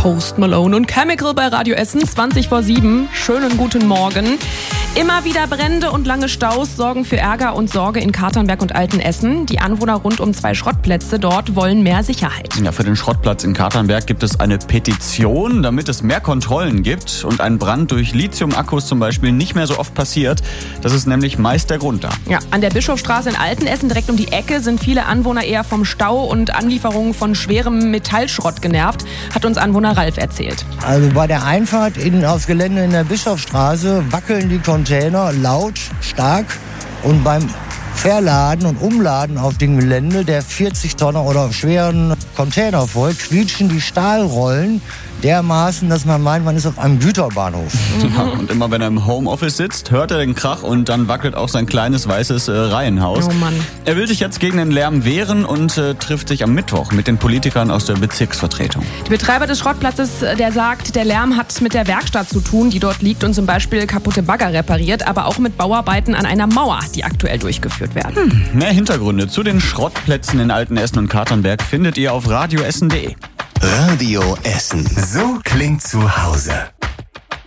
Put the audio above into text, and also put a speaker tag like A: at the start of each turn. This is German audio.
A: Post Malone und Chemical bei Radio Essen, 7:20. Schönen guten Morgen. Immer wieder Brände und lange Staus sorgen für Ärger und Sorge in Katernberg und Altenessen. Die Anwohner rund um 2 Schrottplätze dort wollen mehr Sicherheit.
B: Ja, für den Schrottplatz in Katernberg gibt es eine Petition, damit es mehr Kontrollen gibt und ein Brand durch Lithium-Akkus zum Beispiel nicht mehr so oft passiert. Das ist nämlich meist der Grund da.
A: Ja, an der Bischofstraße in Altenessen, direkt um die Ecke, sind viele Anwohner eher vom Stau und Anlieferungen von schwerem Metallschrott genervt, hat uns Anwohner Ralf erzählt.
C: Also bei der Einfahrt aufs Gelände in der Bischofstraße wackeln die Container laut, stark, und beim Verladen und Umladen auf dem Gelände der 40-Tonner oder schweren Container voll quietschen die Stahlrollen dermaßen, dass man meint, man ist auf einem Güterbahnhof.
B: Ja, und immer wenn er im Homeoffice sitzt, hört er den Krach und dann wackelt auch sein kleines weißes Reihenhaus.
A: Oh Mann.
B: Er will sich jetzt gegen den Lärm wehren und trifft sich am Mittwoch mit den Politikern aus der Bezirksvertretung.
A: Der Betreiber des Schrottplatzes, der sagt, der Lärm hat mit der Werkstatt zu tun, die dort liegt und zum Beispiel kaputte Bagger repariert, aber auch mit Bauarbeiten an einer Mauer, die aktuell durchgeführt werden.
B: Mehr Hintergründe zu den Schrottplätzen in Altenessen und Katernberg findet ihr auf radioessen.de.
D: Radio Essen. So klingt zu Hause.